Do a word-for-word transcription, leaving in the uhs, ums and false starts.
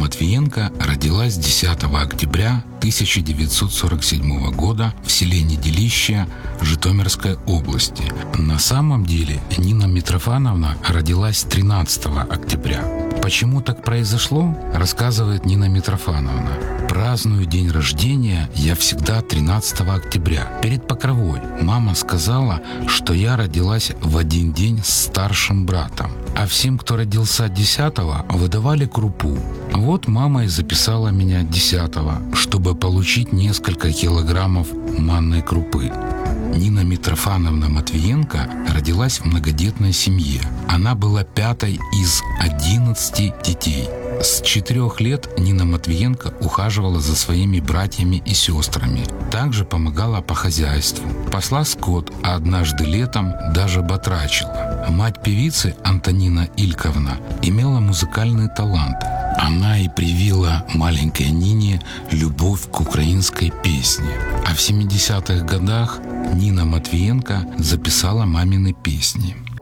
Матвиенко родилась десятого октября тысяча девятьсот сорок седьмого года в селе Неделище Житомирской области. На самом деле Нина Митрофановна родилась тринадцатого октября. Почему так произошло, рассказывает Нина Митрофановна. Праздную день рождения я всегда тринадцатого октября. Перед Покровой мама сказала, что я родилась в один день с старшим братом. А всем, кто родился десятого, выдавали крупу. Вот мама и записала меня десятого, чтобы получить несколько килограммов манной крупы. Нина Митрофановна Матвиенко родилась в многодетной семье. Она была пятой из одиннадцати детей. С четырех лет Нина Матвиенко ухаживала за своими братьями и сестрами. Также помогала по хозяйству. Пасла скот, а однажды летом даже батрачила. Мать певицы Антонина Ильковна имела музыкальный талант. Она и привила маленькой Нине любовь к украинской песне. А в семидесятых годах Нина Матвиенко записала мамины песни.